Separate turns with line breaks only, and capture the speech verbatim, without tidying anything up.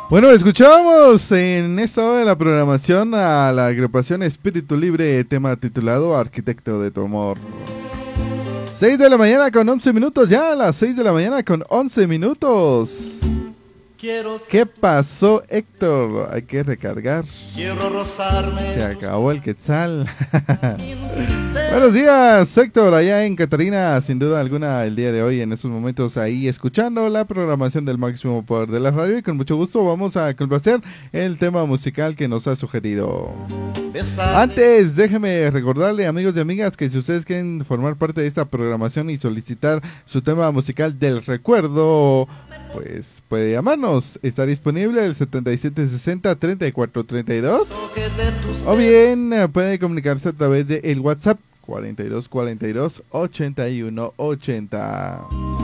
Bueno, escuchamos en esta hora de la programación a la agrupación Espíritu Libre, tema titulado Arquitecto de tu Amor. seis de la mañana con once minutos, ya a las seis de la mañana con once minutos. ¿Qué pasó, Héctor? Hay que recargar.
Quiero rozarme.
Se acabó el quetzal. Buenos días, Héctor, allá en Catarina, sin duda alguna, el día de hoy, en estos momentos, ahí escuchando la programación del máximo poder de la radio, y con mucho gusto vamos a complacer el tema musical que nos ha sugerido. Antes, déjeme recordarle, amigos y amigas, que si ustedes quieren formar parte de esta programación y solicitar su tema musical del recuerdo, pues puede llamarnos. Está disponible el setenta y siete sesenta, treinta y cuatro treinta y dos, o bien puede comunicarse a través de el WhatsApp cuarenta y dos cuarenta y dos, ochenta y uno ochenta.